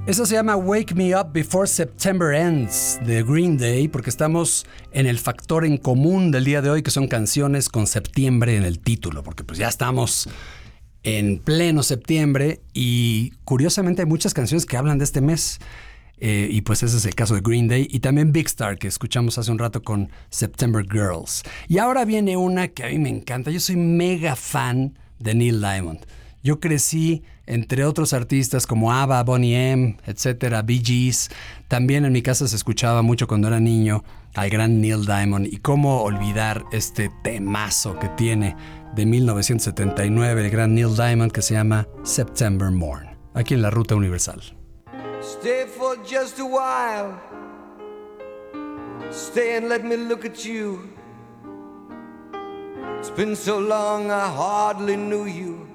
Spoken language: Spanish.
Eso se llama Wake Me Up Before September Ends de Green Day, porque estamos en el factor en común del día de hoy, que son canciones con septiembre en el título, porque pues ya estamos en pleno septiembre y curiosamente hay muchas canciones que hablan de este mes. Y pues ese es el caso de Green Day y también Big Star, que escuchamos hace un rato con September Girls. Y ahora viene una que a mí me encanta. Yo soy mega fan de Neil Diamond. Yo crecí entre otros artistas como ABBA, Boney M, etcétera, Bee Gees. También en mi casa se escuchaba mucho cuando era niño al gran Neil Diamond. Y cómo olvidar este temazo que tiene de 1979 el gran Neil Diamond, que se llama September Morn, aquí en la Ruta Universal. Stay for just a while. Stay and let me look at you. It's been so long I hardly knew you.